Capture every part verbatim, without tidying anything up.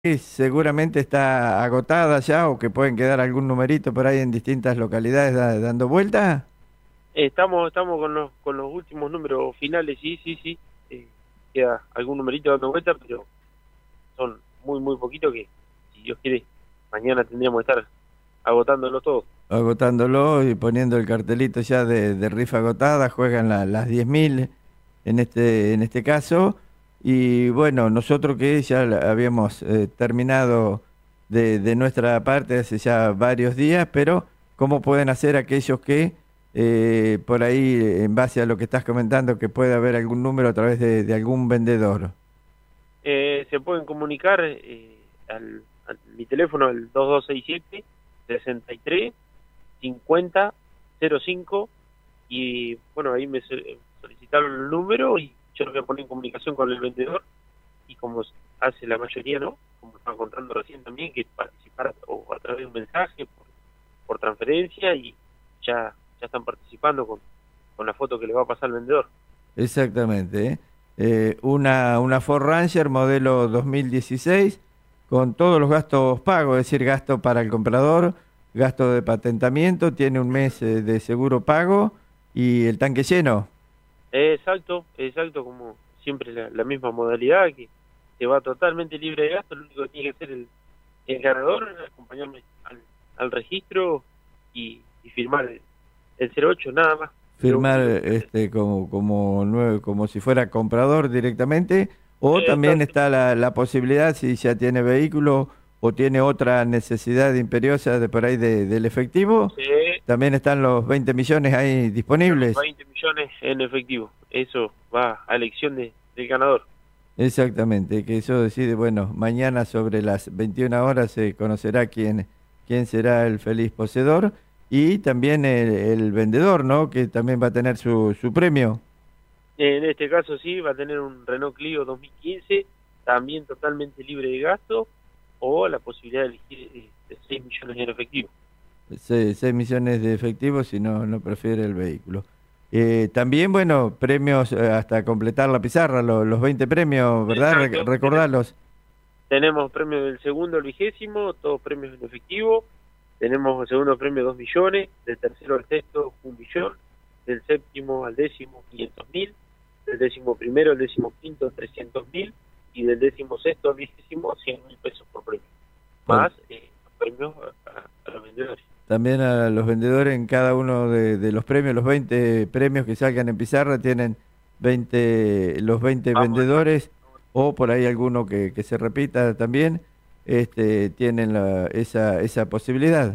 que seguramente está agotada ya o que pueden quedar algún numerito por ahí en distintas localidades da- dando vuelta. Estamos, estamos con los, con los últimos números finales, sí, sí, sí. Eh, queda algún numerito dando vuelta, pero son muy, muy poquitos que, si Dios quiere, mañana tendríamos que estar agotándolo todo. Agotándolo y poniendo el cartelito ya de, de rifa agotada, juegan la- las diez mil en este, en este caso. Y bueno, nosotros que ya la- habíamos eh, terminado de, de nuestra parte hace ya varios días, pero ¿cómo pueden hacer aquellos que eh, por ahí, en base a lo que estás comentando, que puede haber algún número a través de, de algún vendedor? Eh, se pueden comunicar eh, al, al mi teléfono, el dos dos seis siete, sesenta y tres, cincuenta, cero cinco, y bueno, ahí me so- solicitaron el número y yo lo voy a poner en comunicación con el vendedor, y como hace la mayoría, ¿no? Como estaba contando recién también, que participar o a través de un mensaje, por, por transferencia, y ya ya están participando con, con la foto que le va a pasar al vendedor. Exactamente, ¿eh? Eh, una, una Ford Ranger modelo dos mil dieciséis con todos los gastos pagos, es decir, gasto para el comprador, gasto de patentamiento, tiene un mes eh, de seguro pago y el tanque lleno. Eh, exacto, exacto, como siempre la, la misma modalidad, que se va totalmente libre de gasto. Lo único que tiene que hacer el, el ganador es acompañarme al, al registro y, y firmar el, el cero ocho, nada más. Lo Firmar único que tiene que hacer. este como como nuevo, como si fuera comprador directamente, o Eh, también exacto. está la, la posibilidad, si ya tiene vehículo o tiene otra necesidad imperiosa de por ahí de- del efectivo, Sí, también están los veinte millones ahí los disponibles. veinte millones en efectivo. Eso va a elección de, del ganador. Exactamente, que eso decide, bueno, mañana sobre las veintiuna horas se conocerá quién, quién será el feliz poseedor y también el, el vendedor, ¿no? Que también va a tener su, su premio. En este caso sí, va a tener un Renault Clio dos mil quince, también totalmente libre de gasto, o la posibilidad de elegir eh, de seis millones en efectivo. Se- seis millones de efectivos si no, no prefiere el vehículo. Eh, también, bueno, premios eh, hasta completar la pizarra, lo- los veinte premios, ¿verdad? Re- Exacto, tenemos, recordarlos. tenemos premio del segundo al vigésimo, todos premios en efectivo. Tenemos el segundo premio dos millones, del tercero al sexto un millón, del séptimo al décimo quinientos mil, del décimo primero al décimo quinto trescientos mil, y del décimo sexto al vigésimo cien mil pesos por premio, Tam- más eh, premios a, a los vendedores. también a los vendedores en cada uno de, de los premios, los veinte premios que salgan en pizarra, tienen veinte, los veinte Vamos a estar. vendedores, o por ahí alguno que, que se repita también, este, tienen la- esa, esa posibilidad.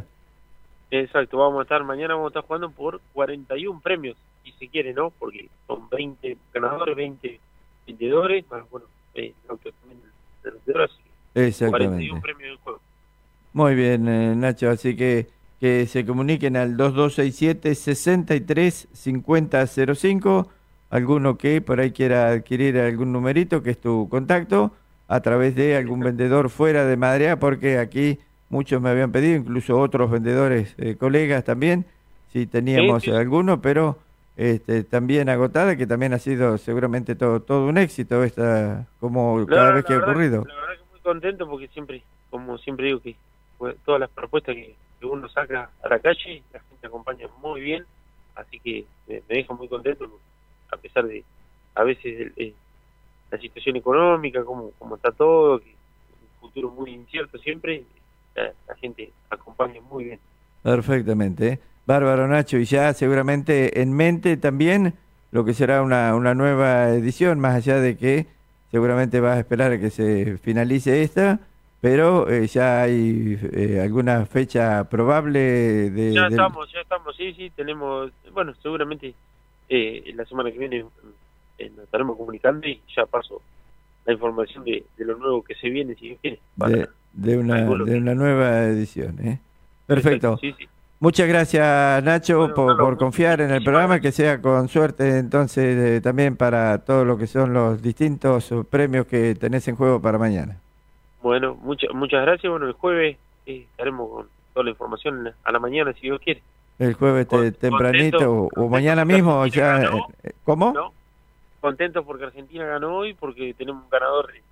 Exacto, vamos a estar, mañana vamos a estar jugando por cuarenta y uno premios, si se quiere, ¿no? Porque son veinte ganadores, veinte vendedores, más, bueno, eh, lo que también de los vendedores, así que cuarenta y uno Exactamente. premios del juego. Muy bien, eh, Nacho, así que que se comuniquen al dos dos seis siete, sesenta y tres, cincuenta cero cinco, alguno que por ahí quiera adquirir algún numerito, que es tu contacto, a través de algún Exacto. vendedor fuera de Madrid, porque aquí muchos me habían pedido, incluso otros vendedores, eh, colegas también, si Sí, teníamos sí, sí. alguno, pero este, también agotada, que también ha sido seguramente todo, todo un éxito esta, como No, cada no, vez que la ha verdad, ocurrido. la verdad que muy contento porque siempre, como siempre digo, que pues, todas las propuestas que, que uno saca a la calle, la gente acompaña muy bien, así que me, me deja muy contento, a pesar de a veces el, eh, la situación económica, como, como está todo, que un futuro muy incierto siempre, la, la gente acompaña muy bien. Perfectamente, ¿eh? Bárbaro, Nacho, y ya seguramente en mente también lo que será una, una nueva edición, más allá de que seguramente vas a esperar a que se finalice esta, pero eh, ya hay eh, alguna fecha probable de, Ya del... estamos, ya estamos, sí, sí, tenemos, bueno, seguramente eh, la semana que viene eh, nos estaremos comunicando y ya paso la información de, de lo nuevo que se viene, si Dios quiere, para de, de una, calculo de que... una nueva edición, ¿eh? Exacto, Perfecto. sí, sí. Muchas gracias, Nacho, Bueno, por, Carlos, por mu- confiar en el muchísimas programa, que gracias. sea con suerte entonces eh, también para todo lo que son los distintos eh, premios que tenés en juego para mañana. Bueno, muchas muchas gracias. Bueno, el jueves eh, estaremos con toda la información a la mañana, si Dios quiere. El jueves Con- te- tempranito contento, o, o contento mañana porque mismo, Argentina ya, eh, ganó, eh, ¿cómo? ¿no? Contentos porque Argentina ganó y porque tenemos un ganador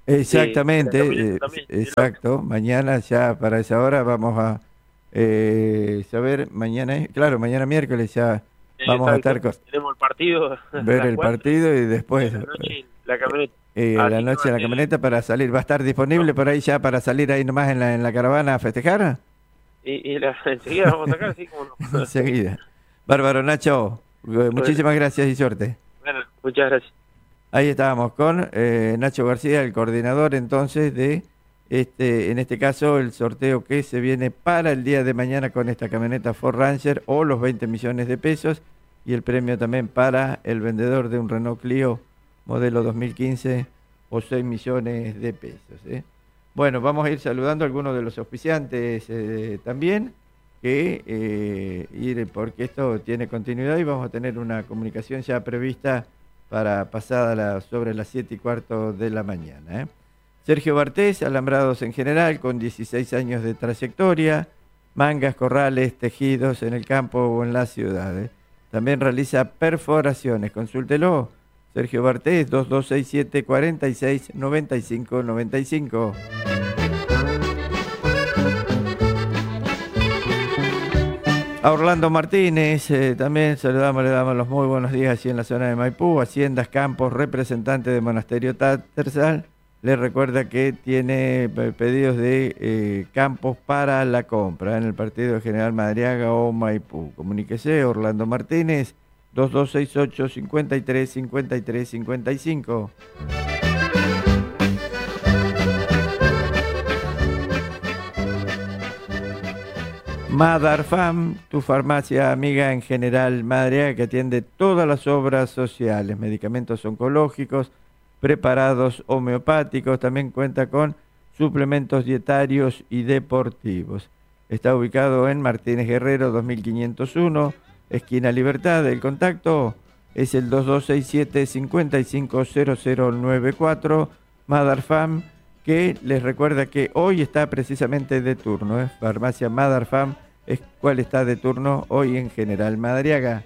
Exactamente, eh, exacto. Mañana ya para esa hora vamos a eh, saber, mañana es, claro, mañana miércoles ya vamos a estar con, tenemos el partido, ver el partido y después la noche la camioneta. Eh, a la noche en la camioneta para salir. ¿Va a estar disponible por ahí ya para salir ahí nomás en la, en la caravana a festejar? Y, y la, enseguida vamos a sacar, sí, como no. Enseguida. Bárbaro, Nacho, muchísimas gracias y suerte. Bueno, muchas gracias. Ahí estábamos con eh, Nacho García, el coordinador entonces de, este en este caso, el sorteo que se viene para el día de mañana con esta camioneta Ford Ranger o los veinte millones de pesos y el premio también para el vendedor de un Renault Clio modelo dos mil quince o seis millones de pesos. ¿eh? Bueno, vamos a ir saludando a algunos de los auspiciantes eh, también, que eh, ir porque esto tiene continuidad y vamos a tener una comunicación ya prevista para pasada la, sobre las siete y cuarto de la mañana. ¿eh? Sergio Bartés, alambrados en general, con dieciséis años de trayectoria, mangas, corrales, tejidos en el campo o en la ciudad. ¿eh? También realiza perforaciones, consúltelo. Sergio Bartés, dos dos seis siete, cuatro seis, nueve cinco nueve cinco. A Orlando Martínez, eh, también saludamos, le damos los muy buenos días allí en la zona de Maipú. Haciendas Campos, representante de Monasterio Tattersall, le recuerda que tiene pedidos de eh, campos para la compra en el partido de General Madariaga o Maipú. Comuníquese, Orlando Martínez, dos dos seis ocho, cinco tres, cinco tres, cinco cinco. Madarfam, tu farmacia amiga en General Madariaga, que atiende todas las obras sociales, medicamentos oncológicos, preparados homeopáticos, también cuenta con suplementos dietarios y deportivos. Está ubicado en Martínez Guerrero dos mil quinientos uno, esquina Libertad. El contacto es el dos dos seis siete, cinco cinco cero cero nueve cuatro. Madarfam, que les recuerda que hoy está precisamente de turno. ¿eh? Farmacia Madarfam es cual está de turno hoy en General Madariaga.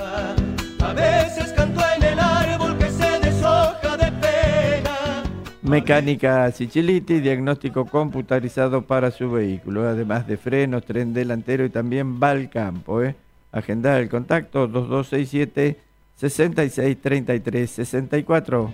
A veces canto en el árbol que se deshoja de pena. Mecánica Siciliti, diagnóstico computarizado para su vehículo, además de frenos, tren delantero y también va al campo. ¿eh? Agendar el contacto dos dos seis siete, seis seis tres tres seis cuatro.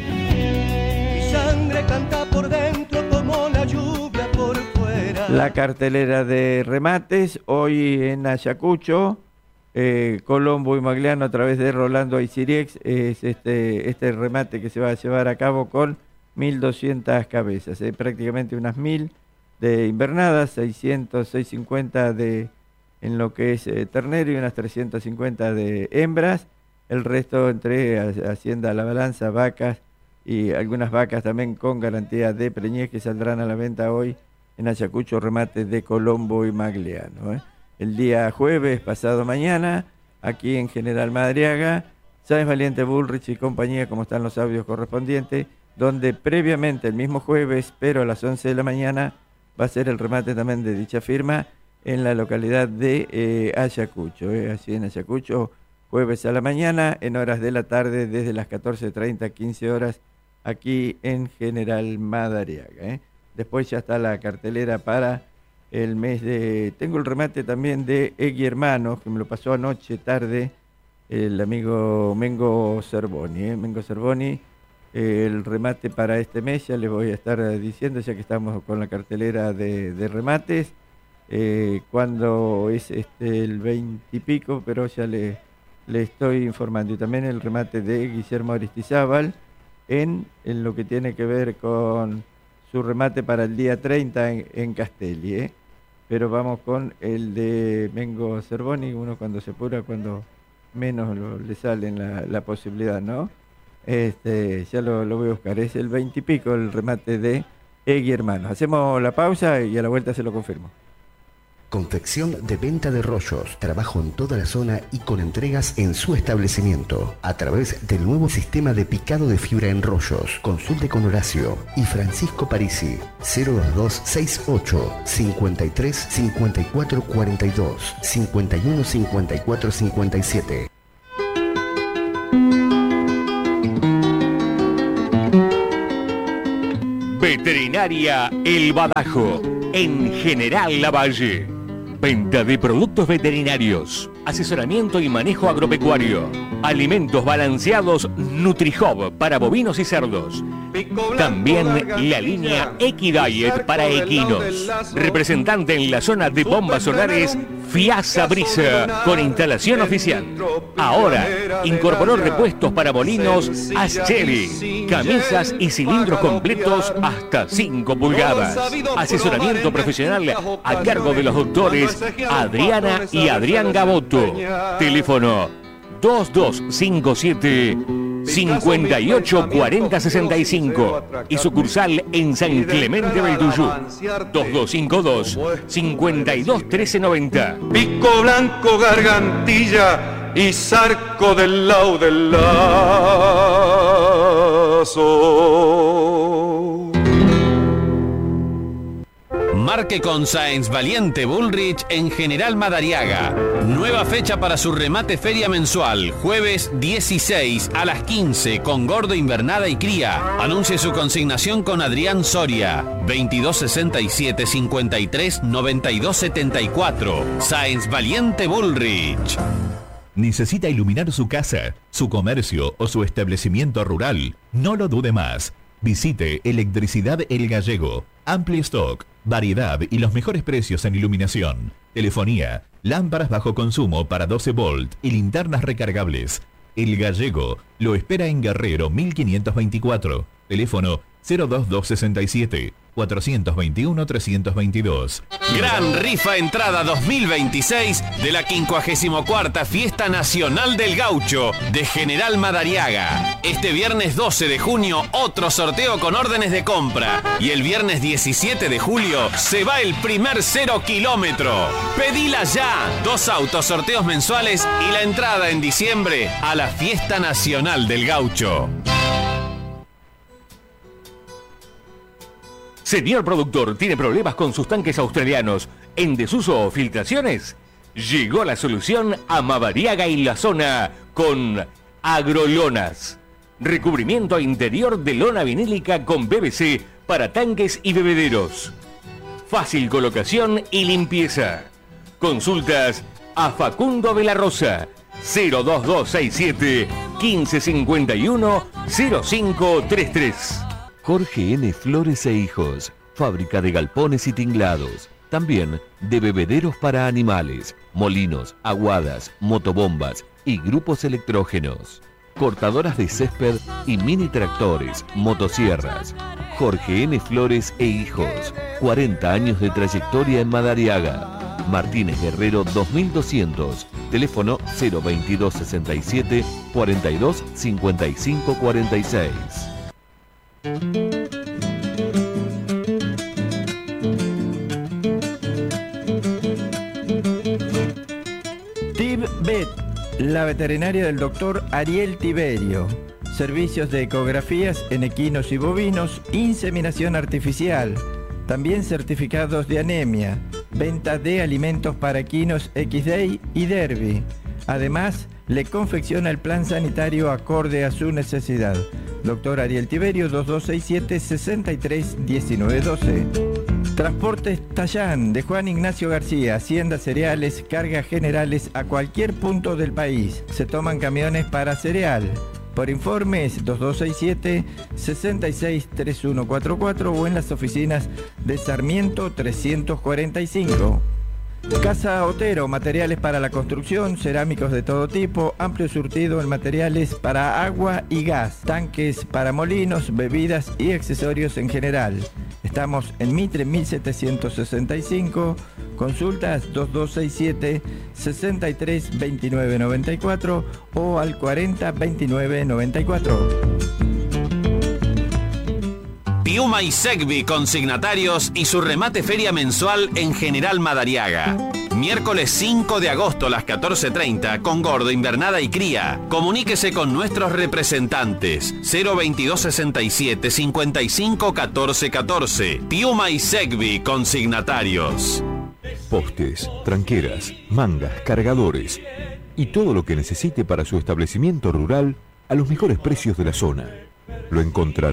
Mi sangre canta por dentro como la lluvia por fuera. La cartelera de remates hoy en Ayacucho, eh, Colombo y Magliano a través de Rolando Aiciriex, es este, este remate que se va a llevar a cabo con mil doscientas cabezas, eh, prácticamente unas mil de invernadas, seiscientos, seiscientos cincuenta de en lo que es eh, ternero y unas trescientas cincuenta de hembras, el resto entre Hacienda La Balanza, vacas y algunas vacas también con garantía de preñez que saldrán a la venta hoy en Ayacucho, remates de Colombo y Magliano. ¿eh? El día jueves, pasado mañana, aquí en General Madariaga, Sáenz Valiente, Bullrich y compañía, como están los audios correspondientes, donde previamente el mismo jueves, pero a las once de la mañana, va a ser el remate también de dicha firma en la localidad de eh, Ayacucho, eh, así en Ayacucho, jueves a la mañana, en horas de la tarde, desde las catorce treinta, quince horas, aquí en General Madariaga. Eh. Después ya está la cartelera para el mes de... Tengo el remate también de Egui Hermanos, que me lo pasó anoche tarde, el amigo Mengo Cervoni. Eh. Mengo Cervoni, eh, el remate para este mes, ya les voy a estar diciendo, ya que estamos con la cartelera de, de remates, Eh, cuando es este el veinte y pico, pero ya le, le estoy informando. Y también el remate de Guillermo Aristizábal en, en lo que tiene que ver con su remate para el día treinta en, en Castelli. ¿eh? Pero vamos con el de Mengo Cervoni, uno cuando se apura, cuando menos lo, le sale la, la posibilidad, ¿no? Este, ya lo, lo voy a buscar. Es el veinte y pico el remate de Egui Hermanos. Hacemos la pausa y a la vuelta se lo confirmo. Confección de venta de rollos, trabajo en toda la zona y con entregas en su establecimiento a través del nuevo sistema de picado de fibra en rollos. Consulte con Horacio y Francisco Parisi. Cero dos dos seis ocho, cincuenta y tres, cincuenta y cuatro cuarenta y dos, cincuenta y uno, cincuenta y cuatro cincuenta y siete. Veterinaria El Badajo, en General Lavalle. Venta de productos veterinarios, asesoramiento y manejo agropecuario, alimentos balanceados NutriHub para bovinos y cerdos. También la línea Equidiet para equinos. Representante en la zona de bombas solares, Fiasa Brisa, con instalación oficial. Ahora incorporó repuestos para molinos Aschelli, camisas y cilindros completos hasta cinco pulgadas. Asesoramiento profesional a cargo de los doctores Adriana y Adrián Gaboto. Teléfono dos dos cinco siete, cinco ocho cuatro cero seis cinco y sucursal en San Clemente Belduyú. dos dos cinco dos, cinco dos uno tres nueve cero. Pico blanco, gargantilla y zarco del lao del lazo. Marque con Sáenz Valiente Bullrich en General Madariaga. Nueva fecha para su remate feria mensual, jueves dieciséis a las quince con gordo, invernada y cría. Anuncie su consignación con Adrián Soria, veintidós sesenta y siete, cincuenta y tres, noventa y dos setenta y cuatro. Sáenz Valiente Bullrich. ¿Necesita iluminar su casa, su comercio o su establecimiento rural? No lo dude más. Visite Electricidad El Gallego. Amplio stock, variedad y los mejores precios en iluminación, telefonía, lámparas bajo consumo para doce volt y linternas recargables. El Gallego lo espera en Guerrero mil quinientos veinticuatro. Teléfono cero dos dos sesenta y siete, cuatrocientos veintiuno, trescientos veintidós. Gran rifa entrada dos mil veintiséis de la quincuagésima cuarta Fiesta Nacional del Gaucho de General Madariaga. Este viernes doce de junio otro sorteo con órdenes de compra y el viernes diecisiete de julio se va el primer cero kilómetro. Pedila ya, dos autos, sorteos mensuales y la entrada en diciembre a la Fiesta Nacional del Gaucho. Señor productor, ¿tiene problemas con sus tanques australianos en desuso o filtraciones? Llegó la solución a Madariaga y la zona con Agrolonas. Recubrimiento interior de lona vinílica con P V C para tanques y bebederos. Fácil colocación y limpieza. Consultas a Facundo de la Rosa, cero dos dos seis siete, quince cincuenta y uno, cero cinco tres tres. Jorge N. Flores e Hijos, fábrica de galpones y tinglados, también de bebederos para animales, molinos, aguadas, motobombas y grupos electrógenos, cortadoras de césped y mini tractores, motosierras. Jorge N. Flores e Hijos, cuarenta años de trayectoria en Madariaga. Martínez Guerrero dos mil doscientos, teléfono cero veintidós sesenta y siete, cuarenta y dos, cincuenta y cinco cuarenta y seis. TibVet, la veterinaria del doctor Ariel Tiberio. Servicios de ecografías en equinos y bovinos, inseminación artificial, también certificados de anemia, venta de alimentos para equinos equis day y Derby. Además, le confecciona el plan sanitario acorde a su necesidad. Doctor Ariel Tiberio, dos dos seis siete, sesenta y tres, diecinueve doce. Transportes Tallán, de Juan Ignacio García, Hacienda Cereales, cargas generales a cualquier punto del país. Se toman camiones para cereal. Por informes, dos dos seis siete, sesenta y seis, treinta y uno cuarenta y cuatro o en las oficinas de Sarmiento trescientos cuarenta y cinco. Casa Otero, materiales para la construcción, cerámicos de todo tipo, amplio surtido en materiales para agua y gas, tanques para molinos, bebidas y accesorios en general. Estamos en Mitre mil setecientos sesenta y cinco, consultas dos dos seis siete, sesenta y tres, veintinueve noventa y cuatro o al cuarenta, veintinueve noventa y cuatro. Piuma y Segbi consignatarios y su remate feria mensual en General Madariaga. Miércoles cinco de agosto a las catorce treinta con gordo, invernada y cría. Comuníquese con nuestros representantes cero veintidós sesenta y siete, cincuenta y cinco, catorce catorce. Piuma y Segbi consignatarios. Postes, tranqueras, mangas, cargadores y todo lo que necesite para su establecimiento rural a los mejores precios de la zona. Lo encontrará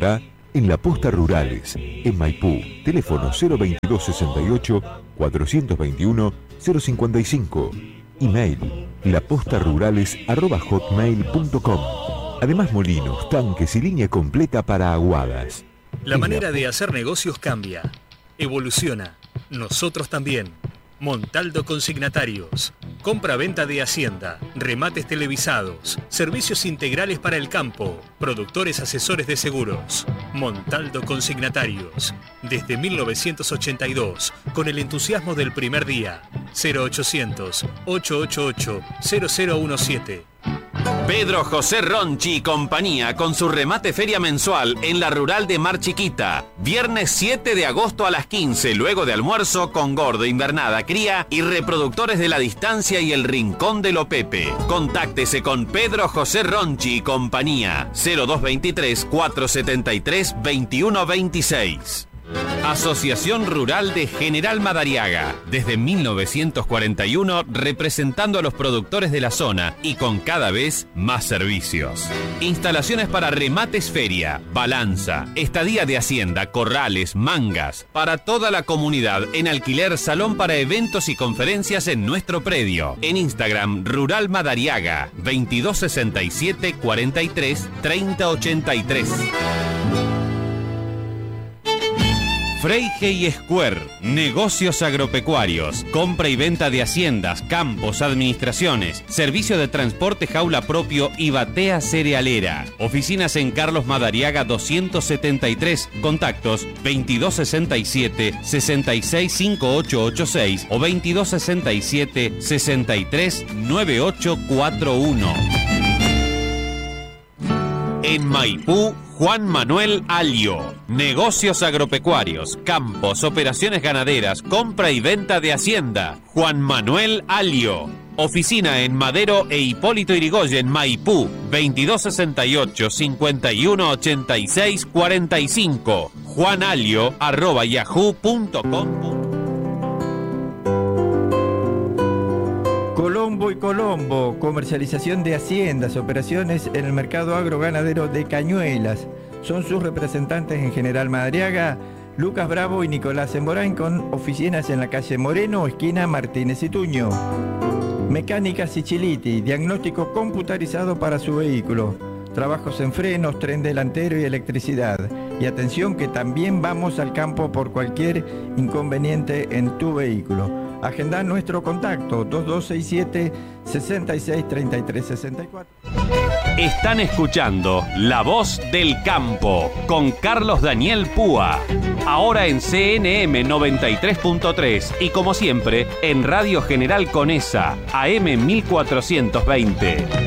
en La Posta Rurales, en Maipú. Teléfono cero veintidós sesenta y ocho, cuatrocientos veintiuno, cero cincuenta y cinco. Email lapostarurales arroba hotmail punto com. Además, molinos, tanques y línea completa para aguadas. La manera de hacer negocios cambia, evoluciona. Nosotros también. Montaldo Consignatarios. Compra-venta de hacienda, remates televisados, servicios integrales para el campo, productores asesores de seguros. Montaldo Consignatarios. Desde mil novecientos ochenta y dos, con el entusiasmo del primer día. cero ochocientos, ochocientos ochenta y ocho, cero cero diecisiete. Pedro José Ronchi y compañía con su remate feria mensual en la Rural de Mar Chiquita. Viernes siete de agosto a las quince, luego de almuerzo, con gordo, invernada, cría y reproductores de la distancia y el rincón de lo Pepe. Contáctese con Pedro José Ronchi y compañía. cero dos veintitrés, cuatrocientos setenta y tres, veintiuno veintiséis. Asociación Rural de General Madariaga, desde mil novecientos cuarenta y uno representando a los productores de la zona y con cada vez más servicios. Instalaciones para remates feria, balanza, estadía de hacienda, corrales, mangas, para toda la comunidad en alquiler, salón para eventos y conferencias en nuestro predio. En Instagram, Rural Madariaga, veintidós sesenta y siete, cuarenta y tres, treinta ochenta y tres. Freige y Square, negocios agropecuarios, compra y venta de haciendas, campos, administraciones, servicio de transporte jaula propio y batea cerealera. Oficinas en Carlos Madariaga doscientos setenta y tres, contactos veintidós sesenta y siete, sesenta y seis, cincuenta y ocho ochenta y seis o veintidós sesenta y siete, sesenta y tres, noventa y ocho cuarenta y uno. En Maipú, Juan Manuel Alio. Negocios agropecuarios, campos, operaciones ganaderas, compra y venta de hacienda. Juan Manuel Alio. Oficina en Madero e Hipólito Yrigoyen, Maipú, veintidós sesenta y ocho, cincuenta y uno ochenta y seis cuarenta y cinco. juanalio arroba yahoo punto com. Colombo y Colombo, comercialización de haciendas, operaciones en el mercado agroganadero de Cañuelas. Son sus representantes en General Madariaga, Lucas Bravo y Nicolás Emborain, con oficinas en la calle Moreno, esquina Martínez y Tuño. Mecánica Siciliti, diagnóstico computarizado para su vehículo. Trabajos en frenos, tren delantero y electricidad. Y atención que también vamos al campo por cualquier inconveniente en tu vehículo. Agenda nuestro contacto dos dos seis siete, sesenta y seis, treinta y tres sesenta y cuatro. Están escuchando La Voz del Campo con Carlos Daniel Púa. Ahora en C N M noventa y tres punto tres y como siempre en Radio General Conesa, A M mil cuatrocientos veinte.